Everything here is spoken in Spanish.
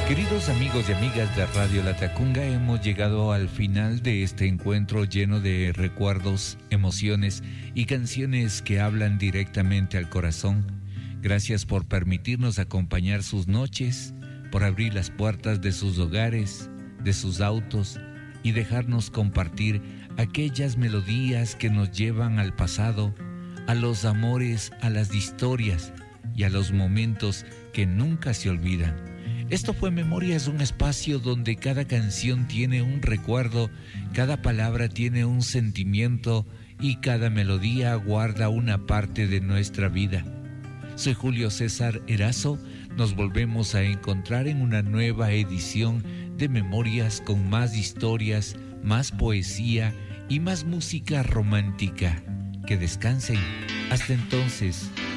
Queridos amigos y amigas de Radio Latacunga, hemos llegado al final de este encuentro lleno de recuerdos, emociones y canciones que hablan directamente al corazón. Gracias por permitirnos acompañar sus noches, por abrir las puertas de sus hogares, de sus autos y dejarnos compartir aquellas melodías que nos llevan al pasado, a los amores, a las historias y a los momentos que nunca se olvidan. Esto fue Memorias, un espacio donde cada canción tiene un recuerdo, cada palabra tiene un sentimiento y cada melodía guarda una parte de nuestra vida. Soy Julio César Erazo, nos volvemos a encontrar en una nueva edición de Memorias con más historias, más poesía y más música romántica. Que descansen. Hasta entonces.